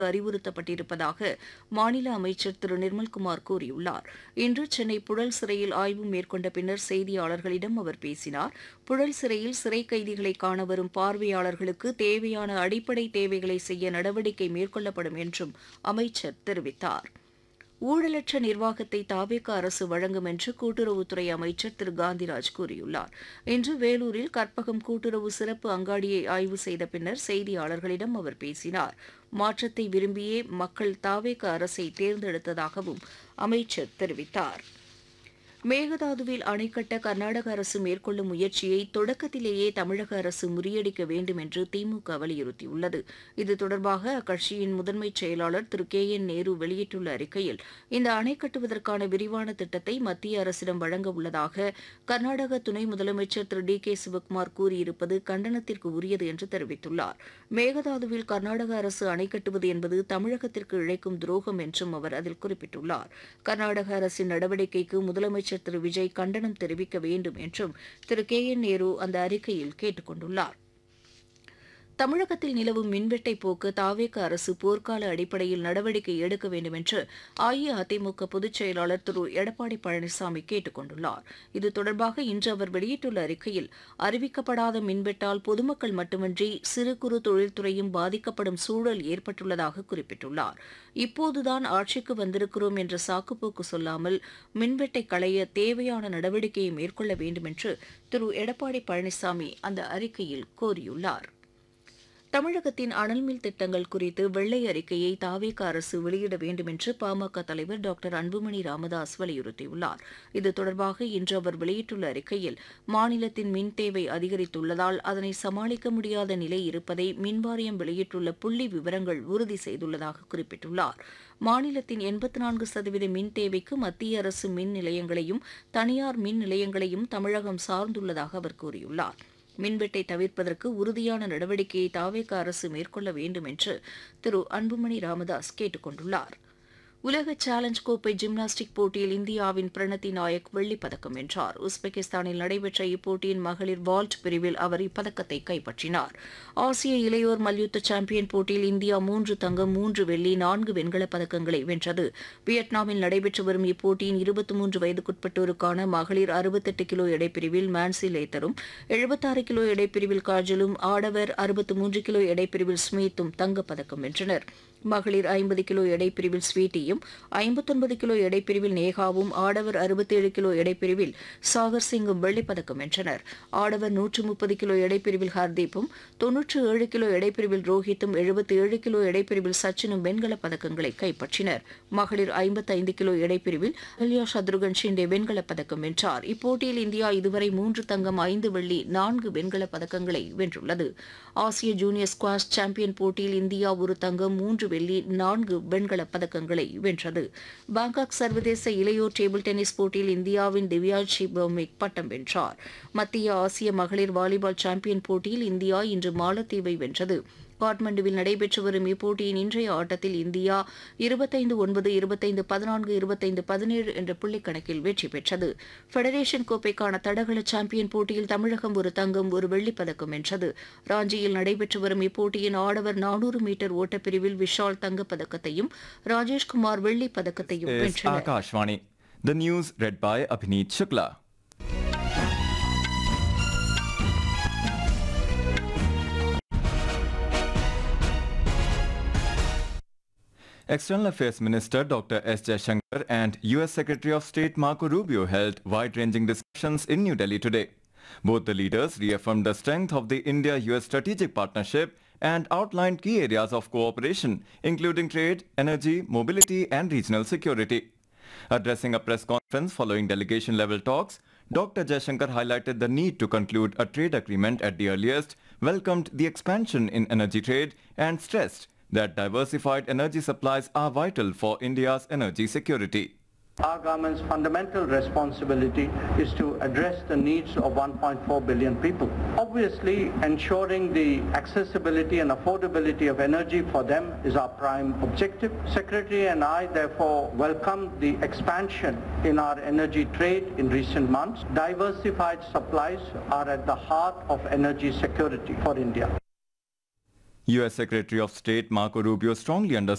அறிவுறுத்தப்பட்டிருப்பதாக மாநில அமைச்சர் திரு நிர்மல்குமார் கூறியுள்ளார். இன்று சென்னை புழல் சிறையில் ஆய்வு மேற்கொண்ட பின்னர் செய்தியாளர்களிடம் அவர் பேசினார். புழல் சிறையில் சிறை கைதிகளை காண வரும் பார்வையாளர்களுக்கு தேவையான அடிப்படை தேவைகளை செய்ய நடவடிக்கை மேற்கொள்ளப்படும் என்றும் அமைச்சர் தெரிவித்தார். ஊழலற்ற நிர்வாகத்தை தாவேக அரசு வழங்கும் என்று கூட்டுறவுத்துறை அமைச்சர் திரு காந்திராஜ் கூறியுள்ளார். இன்று வேலூரில் கற்பகம் கூட்டுறவு சிறப்பு அங்காடியை ஆய்வு செய்த பின்னர் செய்தியாளர்களிடம் அவர் பேசினார். மாற்றத்தை விரும்பியே மக்கள் தாவேக அரசை தேர்ந்தெடுத்ததாகவும் அமைச்சர் தெரிவித்தார். மேகதாதுவில் அணை கட்ட கர்நாடக அரசு மேற்கொள்ளும் முயற்சியை தொடக்கத்திலேயே தமிழக அரசு முறியடிக்க வேண்டும் என்று திமுக வலியுறுத்தியுள்ளது. இது தொடர்பாக அக்கட்சியின் முதன்மை செயலாளர் திரு கே என் நேரு வெளியிட்டுள்ள அறிக்கையில், இந்த அணை கட்டுவதற்கான விரிவான திட்டத்தை மத்திய அரசிடம் வழங்க உள்ளதாக கர்நாடக துணை முதலமைச்சர் திரு டி கே சிவக்குமார் கூறியிருப்பது கண்டனத்திற்கு உரியது என்று தெரிவித்துள்ளார். மேகதாதுவில் கர்நாடக அரசு அணை கட்டுவது என்பது தமிழகத்திற்கு இழைக்கும் துரோகம் என்றும் அவர் அதில் குறிப்பிட்டுள்ளார். கர்நாடக அரசின் நடவடிக்கைக்கு முதலமைச்சர் திரு விஜய் கண்டனம் தெரிவிக்க வேண்டும் என்றும் திரு கே என் நேரு அந்த அறிக்கையில் கேட்டுக் கொண்டுள்ளார். தமிழகத்தில் நிலவும் மின்வெட்டை போக்க தாவேக அரசு போர்க்கால அடிப்படையில் நடவடிக்கை எடுக்க வேண்டும் என்று அஇஅதிமுக பொதுச் செயலாளர் திரு எடப்பாடி பழனிசாமி கேட்டுக் கொண்டுள்ளார். இது தொடர்பாக இன்று அவர் வெளியிட்டுள்ள அறிக்கையில், அறிவிக்கப்படாத மின்வெட்டால் பொதுமக்கள் மட்டுமின்றி சிறு குறு தொழில்துறையும் பாதிக்கப்படும் சூழல் ஏற்பட்டுள்ளதாக குறிப்பிட்டுள்ளார். இப்போதுதான் ஆட்சிக்கு வந்திருக்கிறோம் என்ற சாக்குப்போக்கு சொல்லாமல் மின்வெட்டை களைய தேவையான நடவடிக்கையை மேற்கொள்ள வேண்டும் என்று திரு எடப்பாடி பழனிசாமி அந்த அறிக்கையில் கோரியுள்ளார். தமிழகத்தின் அனல்மின் திட்டங்கள் குறித்து வெள்ளை அறிக்கையை தாவேக அரசு வெளியிட வேண்டும் என்று பாமக தலைவர் டாக்டர் அன்புமணி ராமதாஸ் வலியுறுத்தியுள்ளார். இது தொடர்பாக இன்று அவர் வெளியிட்டுள்ள அறிக்கையில், மாநிலத்தின் மின் தேவை அதிகரித்துள்ளதால் அதனை சமாளிக்க முடியாத நிலை இருப்பதை மின்வாரியம் வெளியிட்டுள்ள புள்ளி விவரங்கள் உறுதி செய்துள்ளதாக குறிப்பிட்டுள்ளார். மாநிலத்தின் 84% மின் தேவைக்கு மத்திய அரசு மின் நிலையங்களையும் தனியார் மின் நிலையங்களையும் தமிழகம் சார்ந்துள்ளதாக அவர் கூறியுள்ளார். மின்வெட்டை தவிர்ப்பதற்கு உறுதியான நடவடிக்கையை தாவேக அரசு மேற்கொள்ள வேண்டும் என்று திரு அன்புமணி ராமதாஸ் கேட்டுக் கொண்டுள்ளார். உலக சேலஞ்ச் கோப்பை ஜிம்னாஸ்டிக் போட்டியில் இந்தியாவின் பிரணதி நாயக் வெள்ளிப் பதக்கம் வென்றார். உஸ்பெகிஸ்தானில் நடைபெற்ற இப்போட்டியின் மகளிர் வால்ட் பிரிவில் அவர் இப்பதக்கத்தை கைப்பற்றினார். ஆசிய இளையோர் மல்யுத்த சாம்பியன் போட்டியில் இந்தியா 3 தங்கம் 3 வெள்ளி 4 வெண்கலப் பதக்கங்களை வென்றது. வியட்நாமில் நடைபெற்று வரும் இப்போட்டியின் 23 வயதுக்குட்பட்டோருக்கான மகளிர் 68 கிலோ எடைப்பிரிவில் மான்சி லேத்தரும், 76 கிலோ எடைப்பிரிவில் காஜலும், ஆடவர் 63 கிலோ எடைப்பிரிவில் ஸ்மித்தும் தங்கப்பதக்கம் வென்றனர். மகளிர் 50 கிலோ எடைப்பிரிவில் ஸ்வீட்டியும், 59 கிலோ எடைப்பிரிவில் நேகாவும், ஆடவர் 67 கிலோ எடைப்பிரிவில் சாகர் சிங்கும் வெள்ளிப்பதக்கம் வென்றனர். ஆடவர் 130 கிலோ எடைப்பிரிவில் ஹர்தீப்பும், 97 கிலோ எடைப்பிரிவில் ரோஹித்தும், 77 கிலோ எடைப்பிரிவில் சச்சினும் வெண்கலப் பதக்கங்களை கைப்பற்றினர். மகளிர் 55 கிலோ எடைப்பிரிவில் அல்யா சத்ருகன் ஷிண்டே வெண்கலப் பதக்கம் வென்றார். இப்போட்டியில் இந்தியா இதுவரை 3 தங்கம் 5 வெள்ளி 4 வெண்கலப் பதக்கங்களை வென்றுள்ளது. ஆசிய ஜூனியர் ஸ்குவாஷ் சாம்பியன் போட்டியில் இந்தியா 1 தங்கம் 3 வெள்ளி 4 வெண்கலப் பதக்கங்களை வென்றது. பாங்காக் சர்வதேச இளையோர் டேபிள் டென்னிஸ் போட்டியில் இந்தியாவின் திவ்யாஜி பௌமிக் பட்டம் வென்றார். மத்திய ஆசிய மகளிர் வாலிபால் சாம்பியன் போட்டியில் இந்தியா இன்று மாலத்தீவை வென்றது. காட்மண்டுவில் நடைபெற்று வரும் இப்போட்டியின் இன்றைய ஆட்டத்தில் இந்தியா 25-9, 25-14, 25-17 என்ற புள்ளிக்கணக்கில் வெற்றி பெற்றது. ஃபெடரேஷன் கோப்பைக்கான தடகள சாம்பியன் போட்டியில் தமிழகம் 1 தங்கம் 1 வெள்ளிப் பதக்கம் வென்றது. ராஞ்சியில் நடைபெற்று வரும் இப்போட்டியின் ஆடவர் 400 மீட்டர் ஓட்டப்பிரிவில் விஷால் தங்கப்பதக்கத்தையும் ராஜேஷ்குமார் வெள்ளிப் பதக்கத்தையும் வென்றனர். Akashvani. The news read by Abhineet Shukla. External Affairs Minister Dr. S. Jaishankar and U.S. Secretary of State Marco Rubio held wide-ranging discussions in New Delhi today. Both the leaders reaffirmed the strength of the India-US strategic partnership and outlined key areas of cooperation, including trade, energy, mobility, and regional security. Addressing a press conference following delegation-level talks, Dr. Jaishankar highlighted the need to conclude a trade agreement at the earliest, welcomed the expansion in energy trade, and stressed that diversified energy supplies are vital for India's energy security. Our government's fundamental responsibility is to address the needs of 1.4 billion people. Obviously, ensuring the accessibility and affordability of energy for them is our prime objective. Secretary and I therefore welcome the expansion in our energy trade in recent months. Diversified supplies are at the heart of energy security for India. US Secretary of State Marco Rubio strongly underscored